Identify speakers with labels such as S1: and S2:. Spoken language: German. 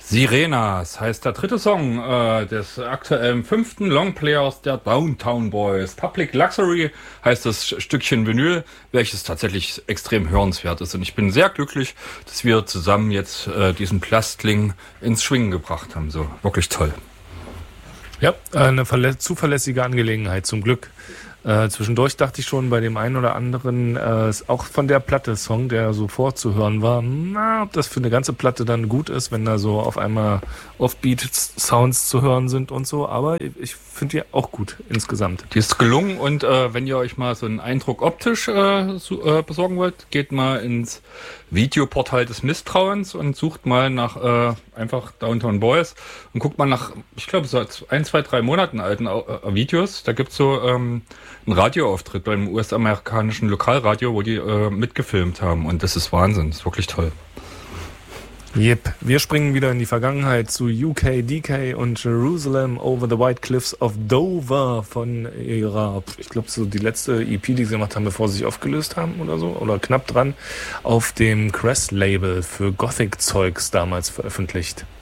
S1: Sirenas heißt der dritte Song des aktuellen 5. Longplayers der Downtown Boys. Public Luxury heißt das Stückchen Vinyl, welches tatsächlich extrem hörenswert ist. Und ich bin sehr glücklich, dass wir zusammen jetzt diesen Plastling ins Schwingen gebracht haben. So, wirklich toll.
S2: Ja, eine zuverlässige Angelegenheit, zum Glück. Zwischendurch dachte ich schon bei dem einen oder anderen, auch von der Platte Song, der so vorzuhören war, ob das für eine ganze Platte dann gut ist, wenn da so auf einmal Offbeat-Sounds zu hören sind und so. Aber ich finde die auch gut insgesamt.
S1: Die ist gelungen und wenn ihr euch mal so einen Eindruck optisch besorgen wollt, geht mal ins Videoportal des Misstrauens und sucht mal nach einfach Downtown Boys und guckt mal nach, ich glaube, so 1, 2, 3 Monaten alten Videos. Da gibt's so einen Radioauftritt beim US-amerikanischen Lokalradio, wo die mitgefilmt haben. Und das ist Wahnsinn, das ist wirklich toll.
S2: Yep, wir springen wieder in die Vergangenheit zu UK, DK und Jerusalem Over the White Cliffs of Dover von ihrer, ich glaube, so die letzte EP, die sie gemacht haben, bevor sie sich aufgelöst haben oder so, oder knapp dran, auf dem Crest-Label für Gothic-Zeugs damals veröffentlicht.